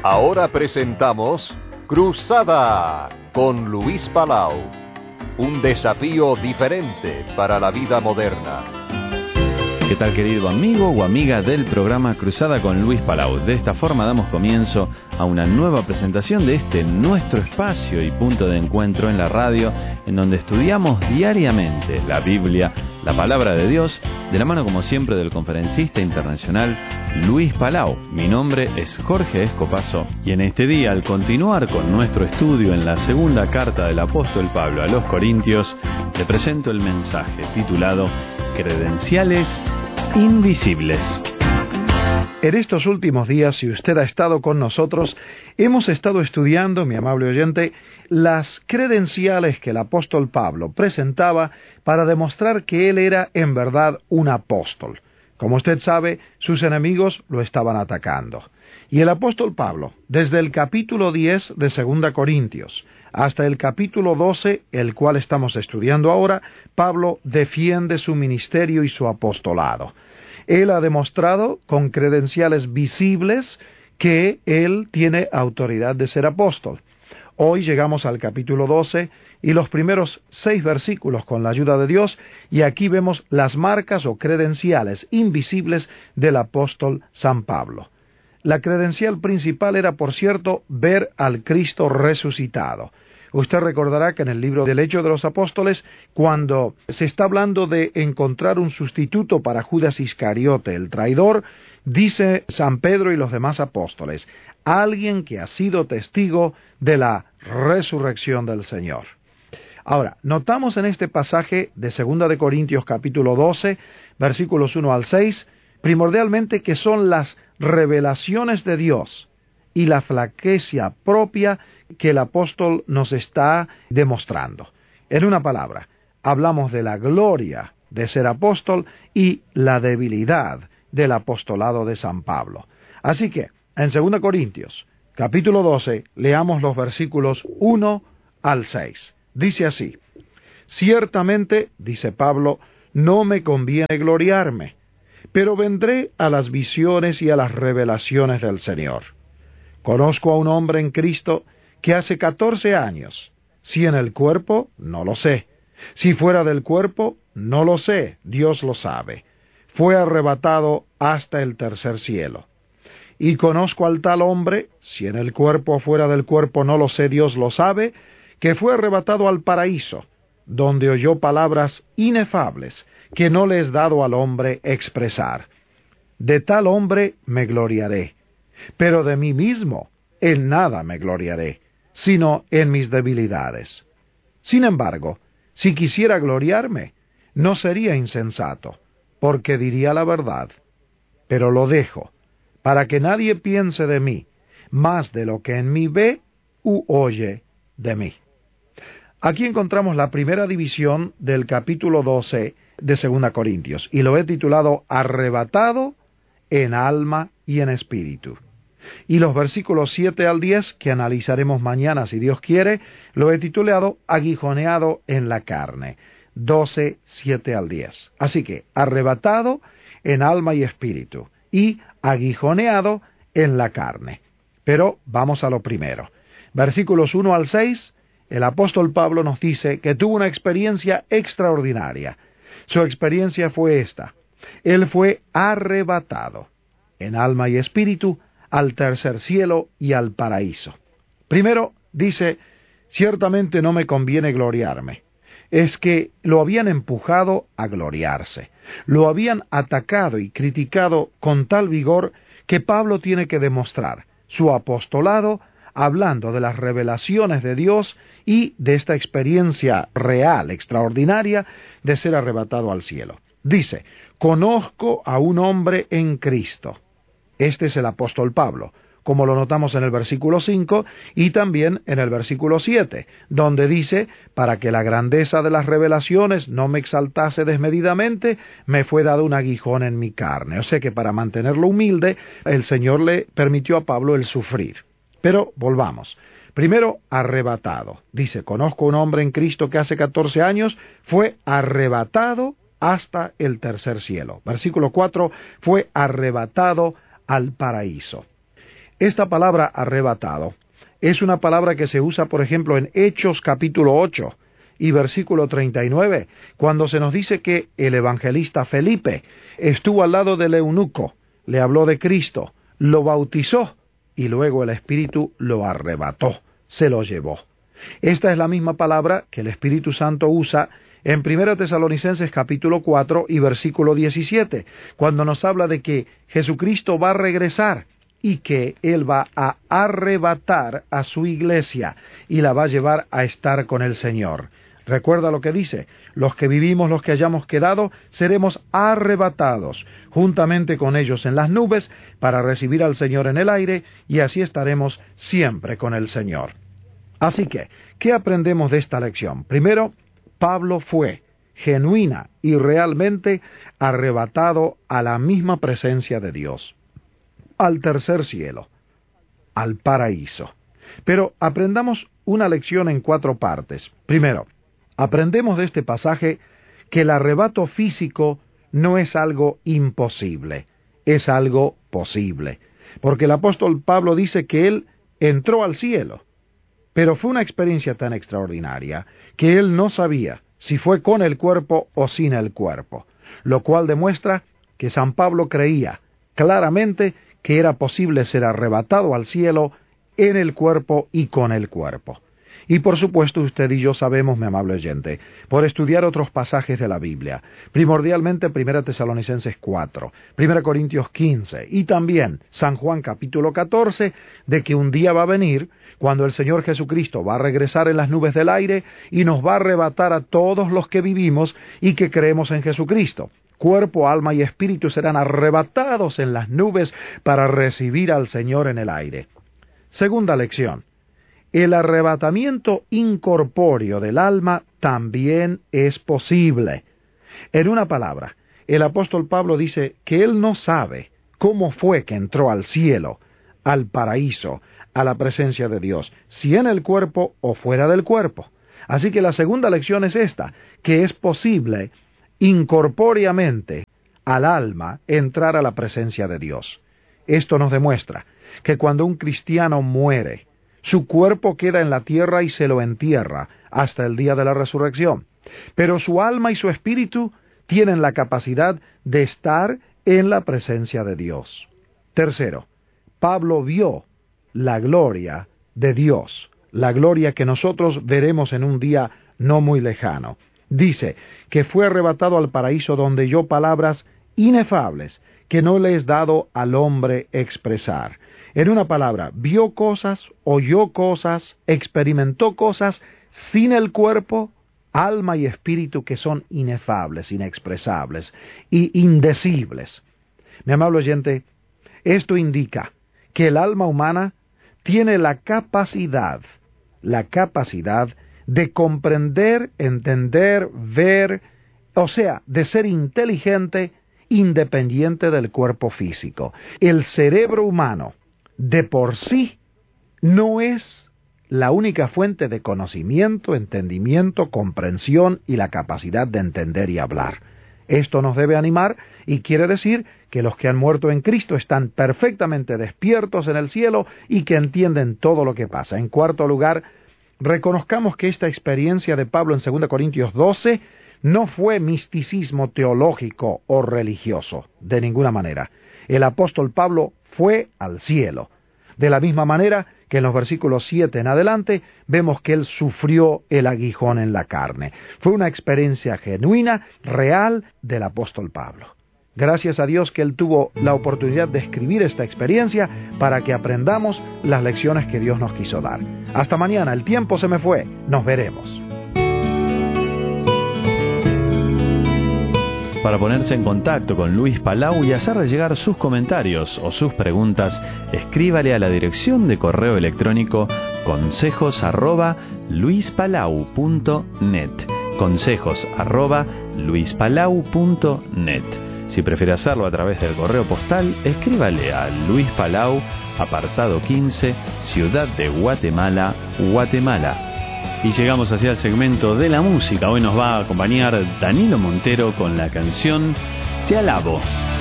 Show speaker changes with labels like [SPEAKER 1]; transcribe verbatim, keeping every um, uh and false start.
[SPEAKER 1] Ahora presentamos Cruzada con Luis Palau. Un desafío diferente para la vida moderna.
[SPEAKER 2] ¿Qué tal, querido amigo o amiga del programa Cruzada con Luis Palau? De esta forma damos comienzo a una nueva presentación de este nuestro espacio y punto de encuentro en la radio, en donde estudiamos diariamente la Biblia, la Palabra de Dios, de la mano como siempre del conferencista internacional Luis Palau. Mi nombre es Jorge Escopazo y en este día, al continuar con nuestro estudio en la segunda carta del apóstol Pablo a los Corintios, te presento el mensaje titulado Credenciales Invisibles.
[SPEAKER 3] En estos últimos días, si usted ha estado con nosotros, hemos estado estudiando, mi amable oyente, las credenciales que el apóstol Pablo presentaba para demostrar que él era en verdad un apóstol. Como usted sabe, sus enemigos lo estaban atacando. Y el apóstol Pablo, desde el capítulo diez de Segunda Corintios hasta el capítulo doce, el cual estamos estudiando ahora, Pablo defiende su ministerio y su apostolado. Él ha demostrado con credenciales visibles que él tiene autoridad de ser apóstol. Hoy llegamos al capítulo doce y los primeros seis versículos con la ayuda de Dios, y aquí vemos las marcas o credenciales invisibles del apóstol San Pablo. La credencial principal era, por cierto, ver al Cristo resucitado. Usted recordará que en el libro del Hechos de los Apóstoles, cuando se está hablando de encontrar un sustituto para Judas Iscariote, el traidor, dice San Pedro y los demás apóstoles, alguien que ha sido testigo de la resurrección del Señor. Ahora, notamos en este pasaje de Segunda de Corintios capítulo doce, versículos uno al seis, primordialmente que son las revelaciones de Dios y la flaqueza propia que el apóstol nos está demostrando. En una palabra, hablamos de la gloria de ser apóstol y la debilidad del apostolado de San Pablo. Así que, en Segunda Corintios, capítulo doce, leamos los versículos uno al seis. Dice así: Ciertamente, dice Pablo, no me conviene gloriarme, pero vendré a las visiones y a las revelaciones del Señor. Conozco a un hombre en Cristo que hace catorce años, si en el cuerpo, no lo sé, si fuera del cuerpo, no lo sé, Dios lo sabe, fue arrebatado hasta el tercer cielo. Y conozco al tal hombre, si en el cuerpo o fuera del cuerpo, no lo sé, Dios lo sabe, que fue arrebatado al paraíso, donde oyó palabras inefables que no le es dado al hombre expresar. De tal hombre me gloriaré, pero de mí mismo en nada me gloriaré, sino en mis debilidades. Sin embargo, si quisiera gloriarme, no sería insensato, porque diría la verdad. Pero lo dejo, para que nadie piense de mí más de lo que en mí ve u oye de mí. Aquí encontramos la primera división del capítulo doce de Segunda Corintios, y lo he titulado Arrebatado en alma y en espíritu. Y los versículos siete al diez, que analizaremos mañana si Dios quiere, lo he titulado Aguijoneado en la carne. doce, siete al diez. Así que, arrebatado en alma y espíritu, y aguijoneado en la carne. Pero vamos a lo primero. Versículos uno al seis, el apóstol Pablo nos dice que tuvo una experiencia extraordinaria. Su experiencia fue esta: él fue arrebatado en alma y espíritu al tercer cielo y al paraíso. Primero, dice, ciertamente no me conviene gloriarme. Es que lo habían empujado a gloriarse. Lo habían atacado y criticado con tal vigor que Pablo tiene que demostrar su apostolado hablando de las revelaciones de Dios y de esta experiencia real, extraordinaria, de ser arrebatado al cielo. Dice, conozco a un hombre en Cristo. Este es el apóstol Pablo, como lo notamos en el versículo cinco y también en el versículo siete, donde dice, para que la grandeza de las revelaciones no me exaltase desmedidamente, me fue dado un aguijón en mi carne. O sea que para mantenerlo humilde, el Señor le permitió a Pablo el sufrir. Pero volvamos. Primero, arrebatado. Dice, conozco a un hombre en Cristo que hace catorce años fue arrebatado hasta el tercer cielo. Versículo cuatro, fue arrebatado al paraíso. Esta palabra arrebatado es una palabra que se usa, por ejemplo, en Hechos capítulo ocho y versículo treinta y nueve, cuando se nos dice que el evangelista Felipe estuvo al lado del eunuco, le habló de Cristo, lo bautizó y luego el Espíritu lo arrebató, se lo llevó. Esta es la misma palabra que el Espíritu Santo usa en Primera Tesalonicenses capítulo cuatro y versículo diecisiete, cuando nos habla de que Jesucristo va a regresar y que Él va a arrebatar a su iglesia y la va a llevar a estar con el Señor. Recuerda lo que dice: los que vivimos, los que hayamos quedado, seremos arrebatados juntamente con ellos en las nubes para recibir al Señor en el aire, y así estaremos siempre con el Señor. Así que, ¿qué aprendemos de esta lección? Primero, Pablo fue genuina y realmente arrebatado a la misma presencia de Dios, al tercer cielo, al paraíso. Pero aprendamos una lección en cuatro partes. Primero, aprendemos de este pasaje que el arrebato físico no es algo imposible, es algo posible. Porque el apóstol Pablo dice que él entró al cielo, pero fue una experiencia tan extraordinaria que él no sabía si fue con el cuerpo o sin el cuerpo, lo cual demuestra que San Pablo creía claramente que era posible ser arrebatado al cielo en el cuerpo y con el cuerpo. Y por supuesto usted y yo sabemos, mi amable oyente, por estudiar otros pasajes de la Biblia, primordialmente Primera Tesalonicenses cuatro, Primera Corintios quince y también San Juan capítulo catorce, de que un día va a venir cuando el Señor Jesucristo va a regresar en las nubes del aire y nos va a arrebatar a todos los que vivimos y que creemos en Jesucristo. Cuerpo, alma y espíritu serán arrebatados en las nubes para recibir al Señor en el aire. Segunda lección. El arrebatamiento incorpóreo del alma también es posible. En una palabra, el apóstol Pablo dice que él no sabe cómo fue que entró al cielo, al paraíso, a la presencia de Dios, si en el cuerpo o fuera del cuerpo. Así que la segunda lección es esta, que es posible incorpóreamente al alma entrar a la presencia de Dios. Esto nos demuestra que cuando un cristiano muere, su cuerpo queda en la tierra y se lo entierra hasta el día de la resurrección. Pero su alma y su espíritu tienen la capacidad de estar en la presencia de Dios. Tercero, Pablo vio la gloria de Dios, la gloria que nosotros veremos en un día no muy lejano. Dice que fue arrebatado al paraíso donde oyó palabras inefables que no le es dado al hombre expresar. En una palabra, vio cosas, oyó cosas, experimentó cosas sin el cuerpo, alma y espíritu que son inefables, inexpresables y indecibles. Mi amable oyente, esto indica que el alma humana tiene la capacidad, la capacidad de comprender, entender, ver, o sea, de ser inteligente independiente del cuerpo físico. El cerebro humano de por sí no es la única fuente de conocimiento, entendimiento, comprensión y la capacidad de entender y hablar. Esto nos debe animar y quiere decir que los que han muerto en Cristo están perfectamente despiertos en el cielo y que entienden todo lo que pasa. En cuarto lugar, reconozcamos que esta experiencia de Pablo en segunda Corintios doce no fue misticismo teológico o religioso, de ninguna manera. El apóstol Pablo fue al cielo. De la misma manera que en los versículos siete en adelante vemos que él sufrió el aguijón en la carne. Fue una experiencia genuina, real del apóstol Pablo. Gracias a Dios que él tuvo la oportunidad de escribir esta experiencia para que aprendamos las lecciones que Dios nos quiso dar. Hasta mañana, el tiempo se me fue. Nos veremos.
[SPEAKER 2] Para ponerse en contacto con Luis Palau y hacerle llegar sus comentarios o sus preguntas, escríbale a la dirección de correo electrónico consejos arroba luispalau punto net. Consejos arroba luispalau punto net. Si prefiere hacerlo a través del correo postal, escríbale a Luis Palau, apartado quince, Ciudad de Guatemala, Guatemala. Y llegamos hacia el segmento de la música. Hoy nos va a acompañar Danilo Montero con la canción Te Alabo.